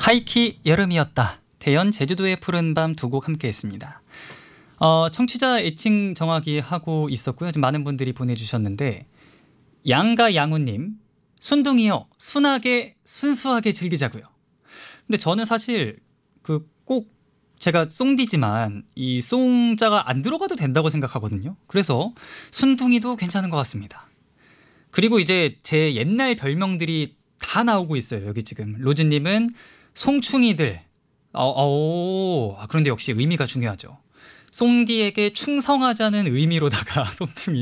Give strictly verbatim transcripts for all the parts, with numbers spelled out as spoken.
하이키 여름이었다. 태연 제주도의 푸른 밤 두 곡 함께 했습니다. 어, 청취자 애칭 정하기 하고 있었고요. 좀 많은 분들이 보내주셨는데 양가 양우님 순둥이요 순하게 순수하게 즐기자고요. 근데 저는 사실 그 꼭 제가 쏭디지만 이 쏭자가 안 들어가도 된다고 생각하거든요. 그래서 순둥이도 괜찮은 것 같습니다. 그리고 이제 제 옛날 별명들이 다 나오고 있어요. 여기 지금 로즈님은 송충이들. 어, 어, 아, 그런데 역시 의미가 중요하죠. 쏭디에게 충성하자는 의미로다가 송충이.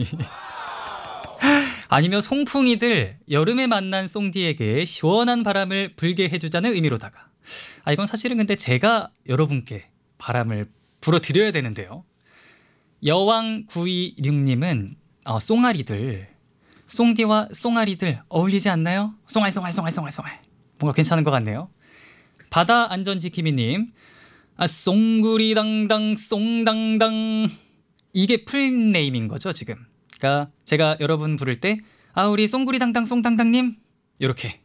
아니면 송풍이들 여름에 만난 쏭디에게 시원한 바람을 불게 해주자는 의미로다가. 아, 이건 사실은 근데 제가 여러분께 바람을 불어드려야 되는데요. 여왕 구이육님은 어, 쏭아리들 쏭디와 쏭아리들 어울리지 않나요? 쏭알 쏭알 쏭알 쏭알 쏭알 뭔가 괜찮은 것 같네요. 바다 안전지킴이님 아, 쏭구리당당 쏭당당 이게 풀네임인 거죠 지금. 그러니까 제가 여러분 부를 때 아 우리 쏭구리당당 쏭당당님 이렇게.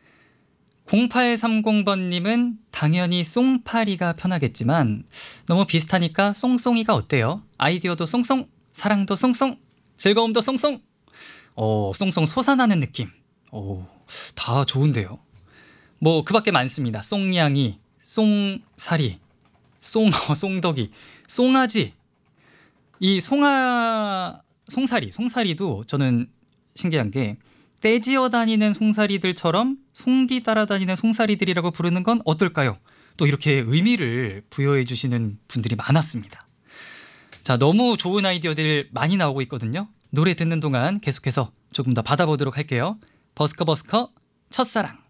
공팔삼공번님은 당연히 쏭파리가 편하겠지만 너무 비슷하니까 쏭쏭이가 어때요? 아이디어도 쏭쏭 사랑도 쏭쏭 즐거움도 쏭쏭 어, 쏭쏭 솟아나는 느낌. 오, 다 좋은데요. 뭐 그 밖에 많습니다. 쏭냥이, 쏭사리, 쏭, 쏭덕이, 쏭아지. 이 송아, 송사리, 송사리도 저는 신기한 게 떼지어 다니는 송사리들처럼 송디 따라다니는 송사리들이라고 부르는 건 어떨까요? 또 이렇게 의미를 부여해 주시는 분들이 많았습니다. 자, 너무 좋은 아이디어들 많이 나오고 있거든요. 노래 듣는 동안 계속해서 조금 더 받아보도록 할게요. 버스커 버스커 첫사랑.